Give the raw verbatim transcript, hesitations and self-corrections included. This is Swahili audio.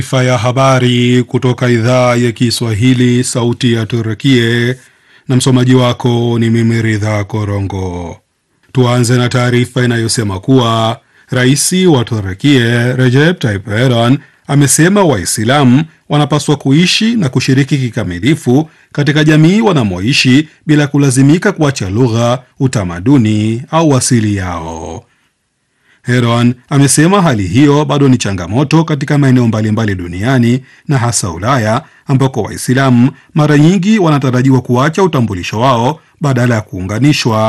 Taarifa ya habari kutoka idhaa ya Kiswahili sauti ya Turkie, na msomaji wako ni mimi Ridha Korongo. Tuanze na taarifa inayosema kuwa Rais wa Turkie Recep Tayyip Erdogan amesema Waislamu wanapaswa kuishi na kushiriki kikamilifu katika jamii wanamoishi bila kulazimika kuacha lugha, utamaduni au asili yao. Erdogan amesema hali hiyo bado ni changamoto katika maeneo mbalimbali duniani na hasa Ulaya, ambako Waislamu mara nyingi wanatarajiwa kuacha utambulisho wao badala ya kuunganishwa